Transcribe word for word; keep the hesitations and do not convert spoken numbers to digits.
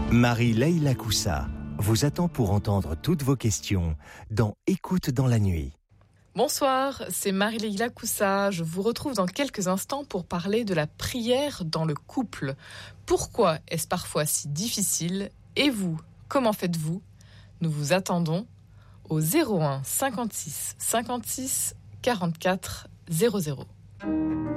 Marie-Leila Coussa vous attend pour entendre toutes vos questions dans Écoute dans la nuit. Bonsoir, c'est Marie-Leila Coussa. Je vous retrouve dans quelques instants pour parler de la prière dans le couple. Pourquoi est-ce parfois si difficile ? Et vous, comment faites-vous ? Nous vous attendons au zéro un cinquante-six cinquante-six quarante-quatre zéro zéro.